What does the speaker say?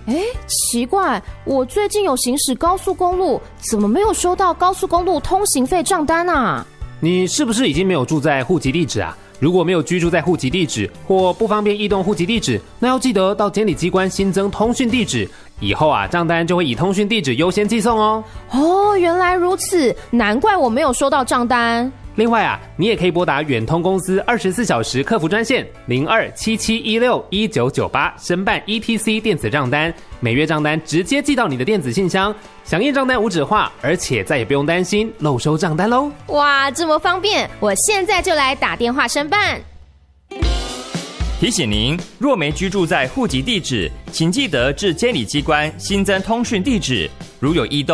奇怪，我最近有行驶高速公路，怎么没有收到高速公路通行费账单啊？ 你是不是已经没有住在户籍地址啊？如果没有居住在户籍地址或不方便移动户籍地址，那要记得到监理机关新增通讯地址，以后账单就会以通讯地址优先寄送哦。 原来如此，难怪我没有收到账单。 另外你也可以拨打远通公司24小时客服专线0277161998申办 ETC 电子账单，每月账单直接寄到你的电子信箱，响应账单无纸化，而且再也不用担心漏收账单咯。 哇，这么方便，我现在就来打电话申办。 提醒您，若没居住在户籍地址，请记得至监理机关新增通讯地址，如有异动